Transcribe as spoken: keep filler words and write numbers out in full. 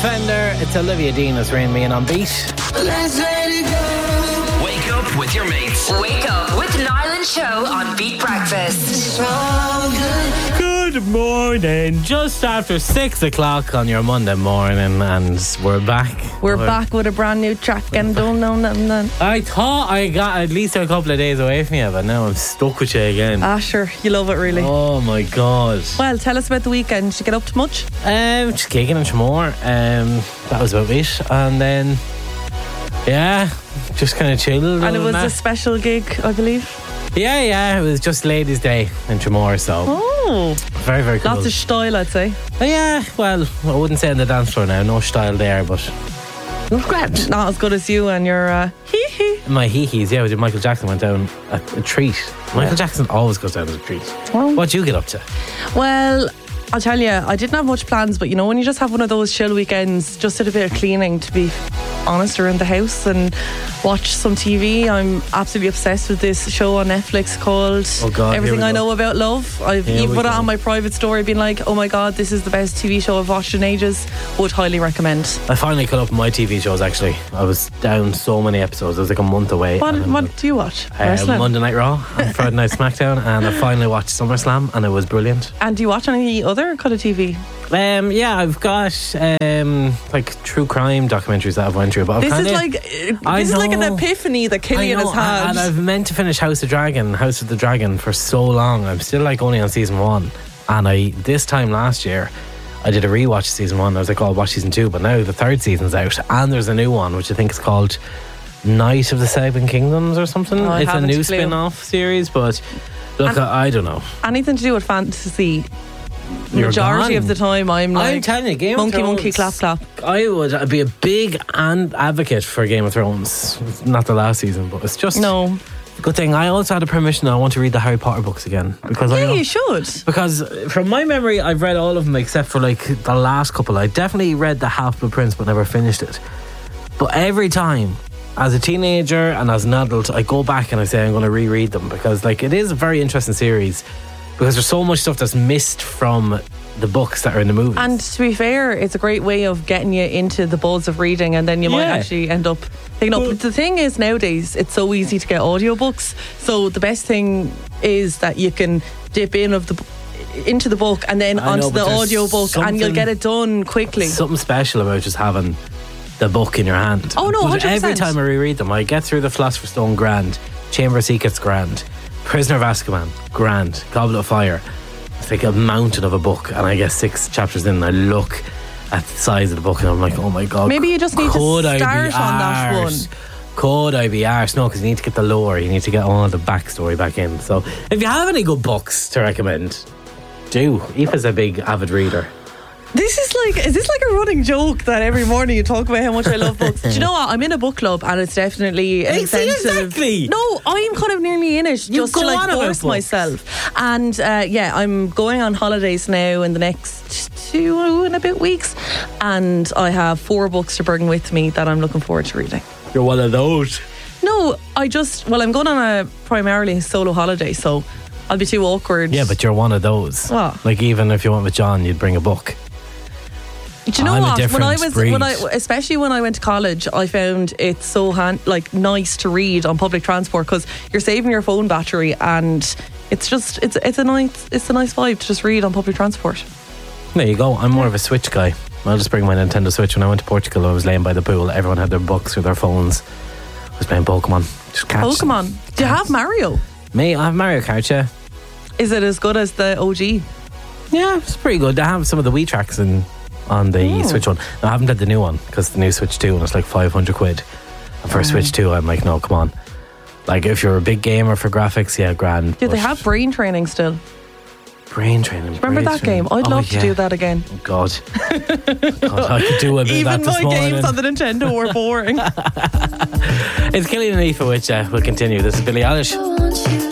Fender. It's Olivia Dean as Rain Me In on Beat. Let's let it go. Wake up with your mates. Wake up with Niall and Show on Beat Breakfast. So good. Good morning. Just after six o'clock on your Monday morning, and we're back. We're back with a brand new track and don't know nothing then. I thought I got at least a couple of days away from you, but now I'm stuck with you again. Ah, sure. You love it, really. Oh my God. Well, tell us about the weekend. Did you get up to much? Um, just kicking and more. Um, that was about it. And then, yeah, just kind of chilled. And it was that. a special gig, I believe. Yeah, yeah, it was just Ladies' Day in Tramore, so Oh, very, very cool. lots of style, I'd say. Oh, yeah, well, I wouldn't say on the dance floor now, no style there, but it was grand. Not as good as you and your uh, hee hee. My hee-hees, yeah, when Michael Jackson went down a, a treat. Michael Yeah. Jackson always goes down as a treat. Well, What'd you get up to? Well, I'll tell you, I didn't have much plans, but you know, when you just have one of those chill weekends, just did a bit of cleaning, to be honest, around the house and watch some T V. I'm absolutely obsessed with this show on Netflix called Oh God, here Everything we I go. Know About Love. I've Here even we put it go. on my private story, being like, oh my God, this is the best T V show I've watched in ages. Would highly recommend. I finally caught up with my T V shows, actually. I was down so many episodes. I was like a month away. What, And what do you watch? Uh, Wrestling? Monday Night Raw and Friday Night SmackDown, and I finally watched SummerSlam, and it was brilliant. And do you watch any other kind of T V? Um, yeah, I've got um, like true crime documentaries that I've went through, but I've This kinda, is like uh, I this is like an know. epiphany that I Killian know, has had. and I've meant to finish House of Dragon, House of the Dragon for so long. I'm still like only on season one, and I this time last year I did a rewatch of season one. I was like, oh, I'll watch season two, but now the third season's out, and there's a new one which I think is called Night of the Seven Kingdoms or something. Oh, I it's a haven't new a clue. spin-off series, but look, And- I, I don't know. Anything to do with fantasy, You're majority gone. of the time I'm like I'm telling you, Game monkey of Thrones, monkey clap clap. I would be a big and advocate for Game of Thrones. Not the last season, but it's just No. a good thing. I also had a permission. I want to read the Harry Potter books again because I Yeah, know, you should. because from my memory, I've read all of them except for like the last couple. I definitely read the Half-Blood Prince, but never finished it. But every time, as a teenager and as an adult, I go back and I say I'm going to reread them because like it is a very interesting series because there's so much stuff that's missed from the books that are in the movies. And to be fair, it's a great way of getting you into the buzz of reading, and then you might Yeah. actually end up picking up. Well- But the thing is, nowadays it's so easy to get audiobooks. So the best thing is that you can dip in of the into the book and then I onto know, the but there's audiobook, and you'll something- get it done quickly. something special about just having the book in your hand. Oh, no, But one hundred percent. every time I reread them, I get through the Philosopher's Stone, grand. Chamber of Secrets, grand. Prisoner of Azkaban, grand. Goblet of Fire. It's like a mountain of a book, and I get six chapters in and I look at the size of the book and I'm like, oh my God. Maybe you just need to could I start be on that arse? one. Could I be arse? No, because you need to get the lore, you need to get all the backstory back in. So if you have any good books to recommend, do. Aoife's a big avid reader. This is like, is this like a running joke that every morning you talk about how much I love books? Do you know what? I'm in a book club and it's definitely an Ex- incentive. exactly. No, I'm kind of nearly in it You just go to on like about force books. myself. And uh, yeah, I'm going on holidays now in the next two and a bit weeks, and I have four books to bring with me that I'm looking forward to reading. You're one of those. No, I just, well, I'm going on a primarily solo holiday, so I'll be too awkward. Yeah, but you're one of those. What? Like even if you went with John, you'd bring a book. Do you know I'm a what? When I different was, when I, breed. especially when I went to college, I found it so hand, like nice to read on public transport because you're saving your phone battery, and it's just it's it's a nice it's a nice vibe to just read on public transport. There you go. I'm more of a Switch guy. I'll just bring my Nintendo Switch. When I went to Portugal, I was laying by the pool. Everyone had their books or their phones. I was playing Pokemon. Just catch them. Pokemon. Do you have Mario? Me, I have Mario Kart, yeah. Is it as good as the O G? Yeah, it's pretty good. They have some of the Wii tracks in, on the Oh. Switch one. No, I haven't had the new one because the new Switch two and it's like five hundred quid. And for Oh. Switch two, I'm like, no, come on. Like if you're a big gamer for graphics, yeah, grand. Do they but have brain training still? brain training? Remember brain that training. game? I'd Oh, love yeah. to do that again. Oh, God. God, I could do a bit of Even that this my morning. games on the Nintendo were boring. It's Killian and Aoife, which uh, will continue. This is Billie Eilish. I want you